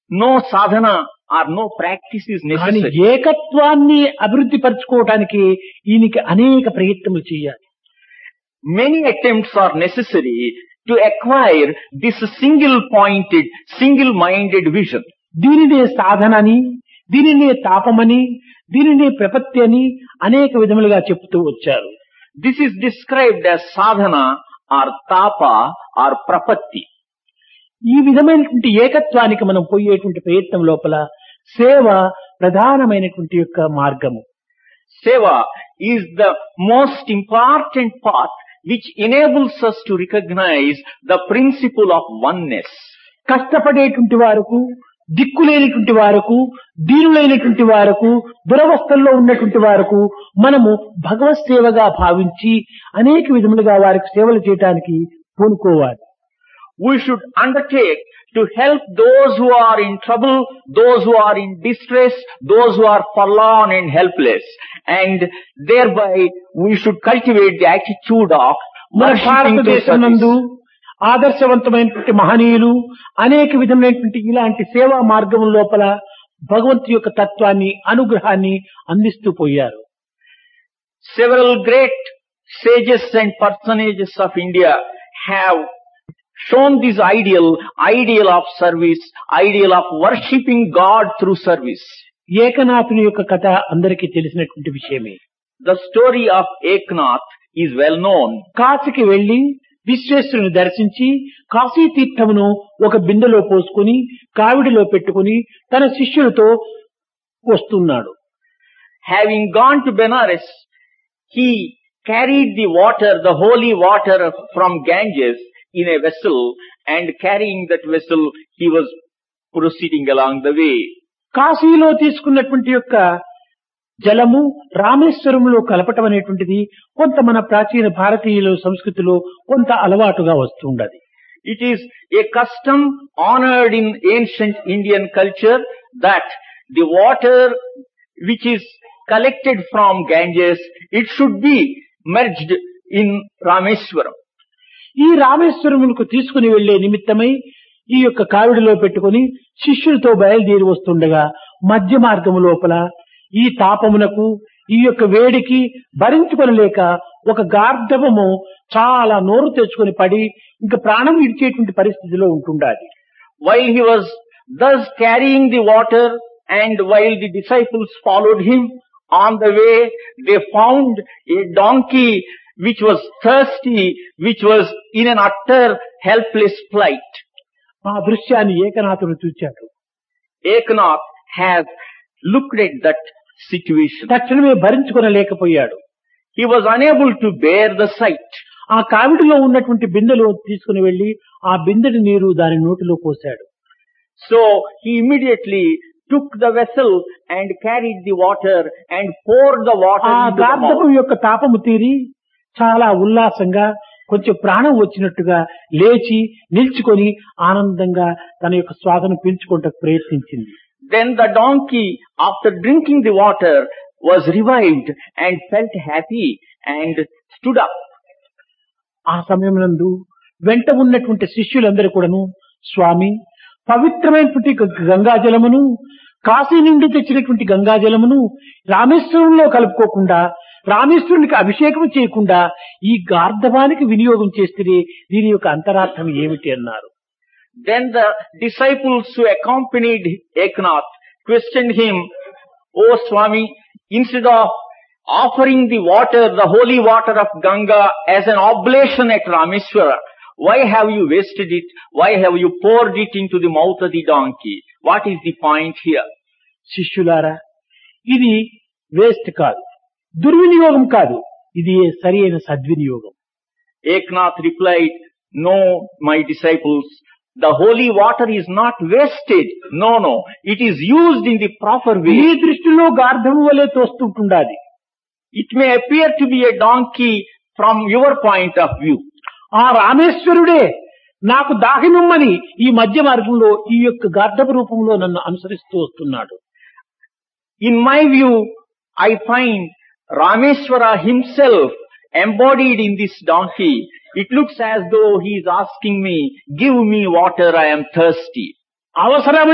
no sadhana or no practice is కానీ necessary. ఏకత్వాన్ని అభివృద్ధి పరచుకోవడానికి ఈయనకి అనేక ప్రయత్నములు చేయాలి. Many attempts are necessary to acquire this single-pointed, single-minded vision. దీనినే సాధనని, దీనినే తాపమని, దీనినే ప్రపత్తి అని అనేక విధములుగా చెప్తూ వచ్చారు. This is described as sadhana or tapa or prapatti. ఈ విధమైనటువంటి ఏకత్వానికి మనం పోయేటువంటి ప్రయత్నం లోపల సేవ ప్రధానమైనటువంటి యొక్క మార్గము. Seva is the most important path which enables us to recognize the principle of oneness. కష్టపడేటువంటి వారకు, దిక్కులేనిటువంటి వారకు, దీనులైనటువంటి వారకు, దురవస్థల్లో ఉన్నటువంటి వారకు మనము భగవత్ సేవగా భావించి అనేక విధములుగా వారికి సేవలు చేయడానికి పూనుకోవాలి. We should undertake to help those who are in trouble, those who are in distress, those who are forlorn and helpless. And thereby we should cultivate the attitude of మన worshipping భారతదేశం to నందు service. ఆదర్శవంతమైనటువంటి మహనీయులు అనేక విధమైనటువంటి ఇలాంటి సేవా మార్గం లోపల భగవంతు యొక్క తత్వాన్ని, అనుగ్రహాన్ని అందిస్తూ పోయారు. Several great sages and personages of India have shown this ideal of service, ideal of worshipping God through service. ఏకనాథుని యొక్క కథ అందరికీ తెలిసినటువంటి విషయమే. The story of Eknath is well known. కాశీకి వెళ్లి విశ్వేశ్వరుని దర్శించి కాశీ తీర్థమును ఒక బిందెలో పోసుకుని కావిడిలో పెట్టుకుని తన శిష్యులతో వస్తున్నాడు. Having gone to Benares, he carried the water, the holy water from Ganges in a vessel, and carrying that vessel, he was proceeding along the way. కాశీలో తీసుకున్నటువంటి యొక్క జలము రామేశ్వరంలో కలపటం అనేటువంటిది కొంత మన ప్రాచీన భారతీయుల సంస్కృతిలో కొంత అలవాటుగా వస్తుండది. It is a custom honored in ancient Indian culture that the water which is collected from Ganges, it should be merged in Rameswaram. ఈ రామేశ్వరమునకు తీసుకుని వెళ్లే నిమిత్తమై ఈ యొక్క కావిడిలో పెట్టుకుని శిష్యులతో బయలుదేరి వస్తుండగా మధ్య మార్గము లోపల ఈ తాపమునకు, ఈ యొక్క వేడికి భరించుకొనలేక ఒక గార్ధవము చాలా నోరు తెచ్చుకొని పడి ఇంకా ప్రాణం విడిచేటువంటి పరిస్థితిలో ఉంటుండాలి. While he was thus carrying the water and while the disciples followed him, on the way they found a donkey which was thirsty, which was in an utter helpless plight. ఆ దృశ్యాన్ని ఏకనాథుడు చూచాడు. Eknath has looked at that situation. తక్షణమే భరించుకొనలేకపోయాడు. He was unable to bear the sight. ఆ కావిడిలో ఉన్నటువంటి బిందెలో తీసుకుని వెళ్లి ఆ బిందెడి నీరు దాని నోటిలో పోశాడు. So he immediately took the vessel and carried the water and poured the water ఆ into the గార్ధపు mouth. యొక్క తాపము తీరి చాలా ఉల్లాసంగా కొంచెం ప్రాణం వచ్చినట్టుగా లేచి నిల్చుకొని ఆనందంగా తన యొక్క శ్వాసను పీల్చుకోవడానికి ప్రయత్నించింది. Then the donkey, after drinking the water, was revived and felt happy and stood up. ఆ సమయం నందు వెంట ఉన్నటువంటి శిష్యులందరూ కూడాను, స్వామి, పవిత్రమైనటువంటి గంగాజలమును, కాశీ నుండి తెచ్చినటువంటి గంగాజలమును రామేశ్వరంలో కలుపుకోకుండా, రామేశ్వరునికి అభిషేకం చేయకుండా ఈ గార్ధవానికి వినియోగం చేస్తే దీని యొక్క అంతరార్థం ఏమిటి అన్నారు. Then the disciples who accompanied Eknath questioned him, "O Swami, instead of offering the water, the holy water of Ganga as an oblation at Rameswara, why have you wasted it? Why have you poured it into the mouth of the donkey? What is the point here?" శిష్యులారా, ఇది waste కాదు, దుర్వినియోగం కాదు, ఇది సరి అయిన సద్వినియోగం. Eknath replied, "No, my disciples, the holy water is not wasted. No. It is used in the proper ఈ way. దృష్టిలో గార్ధము వలె తోస్తుంటుండాలి. It may appear to be a donkey from your point of view. ఆ రామేశ్వరుడే నాకు దాహినుమ్మని ఈ మధ్య మార్గంలో ఈ యొక్క గార్ధపు రూపంలో నన్ను అనుసరిస్తూ వస్తున్నాడు. In my view, I find Rameswara himself embodied in this donkey. It looks as though he is asking me, give me water, I am thirsty. అవసరమైన